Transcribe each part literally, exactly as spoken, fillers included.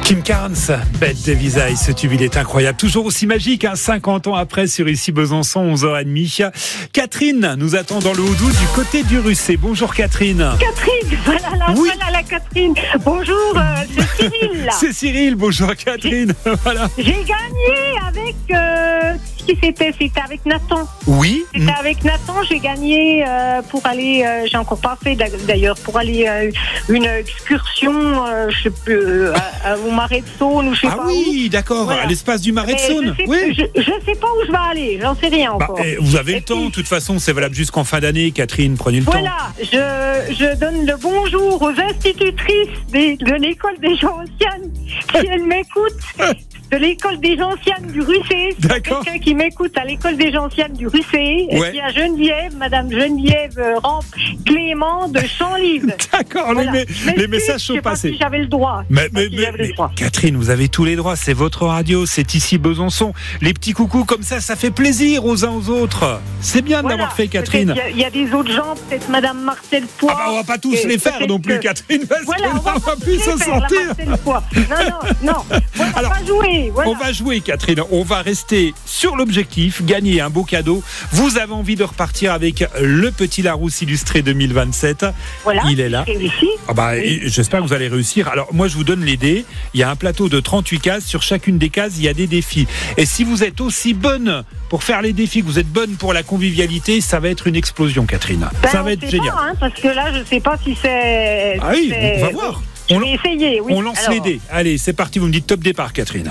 Kim Carnes, Bête de Visailles, ce tube il est incroyable, toujours aussi magique, hein, cinquante ans après sur Ici Besançon, onze heures trente. Catherine nous attend dans le Haut-Doubs du côté du Russé. Bonjour Catherine. Catherine, voilà la, oui. voilà la Catherine. Bonjour, euh, c'est Cyril. Là. C'est Cyril, bonjour Catherine. J'ai, voilà. j'ai gagné avec, euh, qui c'était C'était avec Nathan. Oui. C'était mmh. avec Nathan, j'ai gagné euh, pour aller, euh, j'ai encore pas fait d'ailleurs, pour aller euh, une excursion, euh, je sais plus, euh, à, à, au Marais de Saône ou je sais ah pas oui, où. Ah oui, d'accord, voilà. À l'espace du Marais de Saône. Je sais, oui. je, je sais pas où je vais aller, j'en sais rien bah, encore. eh, vous avez Et le puis, temps, de toute façon, c'est valable jusqu'en fin d'année, Catherine, prenez le voilà, temps. Voilà, je, je donne le bonjour aux institutrices des, de l'école des gens anciennes, si elles m'écoutent. De l'école des anciennes du Russé. D'accord. Quelqu'un qui m'écoute à l'école des anciennes du Russé. Et ouais. puis à Geneviève, Madame Geneviève Rampe Clément de Champs-Live. D'accord, voilà. les, les, les messages sont passés. Je sais pas si j'avais le droit. Mais, mais, si mais, j'avais mais le droit. Catherine, vous avez tous les droits. C'est votre radio, c'est Ici Besançon. Les petits coucous comme ça, ça fait plaisir aux uns aux autres. C'est bien voilà. d'avoir fait, Catherine. Il y, y a des autres gens, peut-être Madame Marcel Poix. Ah bah on va pas tous les faire non plus, que... Catherine, parce voilà, que on va, on va plus s'en sortir. Non, non, non. Voilà, Alors, on va jouer. Voilà. On va jouer, Catherine. On va rester sur l'objectif, gagner un beau cadeau. Vous avez envie de repartir avec le Petit Larousse illustré deux mille vingt-sept. Voilà. Il est là. Ah bah, oui. J'espère que vous allez réussir. Alors, moi, je vous donne les dés. Il y a un plateau de trente-huit cases. Sur chacune des cases, il y a des défis. Et si vous êtes aussi bonne pour faire les défis, que vous êtes bonne pour la convivialité, ça va être une explosion, Catherine. Ben, ça va être génial. Pas, hein, parce que là, je sais pas si c'est. Ah oui, c'est... on va voir. Je on vais essayer, oui. On lance Alors... les dés. Allez, c'est parti. Vous me dites top départ, Catherine.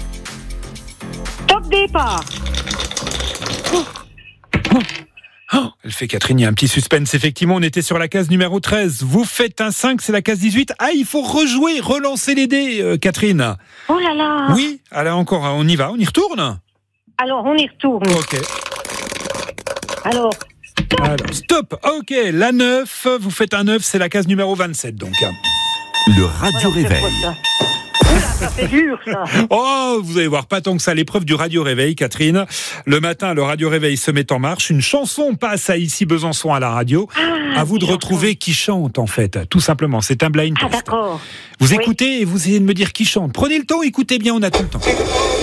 Top départ. Oh. Oh. Oh. Elle fait Catherine, il y a un petit suspense. Effectivement, on était sur la case numéro treize. Vous faites un cinq, c'est la case dix-huit. Ah, il faut rejouer, relancer les dés, euh, Catherine. Oh là là. Oui, alors encore, on y va, on y retourne. Alors, on y retourne. Ok. Alors, stop. Alors, stop. Ok, la neuf, vous faites un neuf, c'est la case numéro vingt-sept, donc. Le Radio voilà, Réveil. Oula, ça fait dur, ça. Oh, vous allez voir, pas tant que ça, l'épreuve du Radio Réveil, Catherine. Le matin, le Radio Réveil se met en marche. Une chanson passe à Ici Besançon à la radio. Ah, à vous de retrouver qui chante, en fait. Tout simplement, c'est un blind test. Ah, d'accord. Vous oui. écoutez et vous essayez de me dire qui chante. Prenez le temps, écoutez bien, on a tout le temps.